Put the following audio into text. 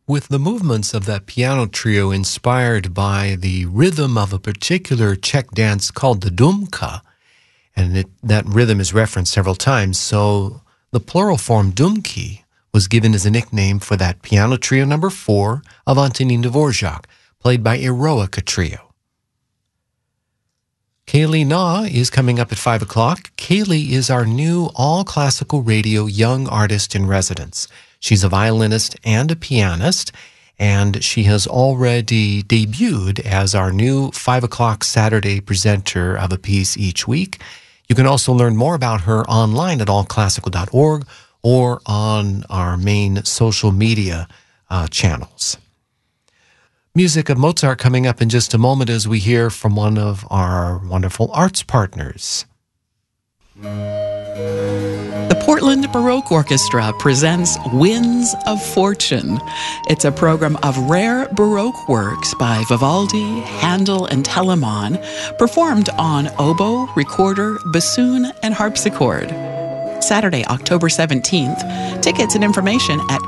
With the movements of that piano trio inspired by the rhythm of a particular Czech dance called the dumka, and that rhythm is referenced several times, so the plural form dumki was given as a nickname for that piano trio number 4 of Antonín Dvorak, played by Eroica Trio. Kaylee Na is coming up at 5 o'clock. Kaylee is our new all-classical radio young artist in residence. She's a violinist and a pianist, and she has already debuted as our new 5 o'clock Saturday presenter of a piece each week. You can also learn more about her online at allclassical.org or on our main social media channels. Music of Mozart coming up in just a moment as we hear from one of our wonderful arts partners. The Portland Baroque Orchestra presents Winds of Fortune. It's a program of rare Baroque works by Vivaldi, Handel, and Telemann, performed on oboe, recorder, bassoon, and harpsichord. Saturday, October 17th. Tickets and information at